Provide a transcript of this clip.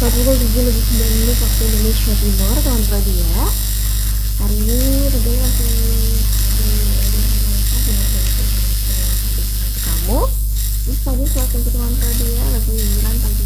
Tepat pukul 7:09 waktu Indonesia Timur, teman Pradia. Hari ini tentunya masih di kamu. Terus tadi selamat untuk teman Pradia, lagi liburan pagi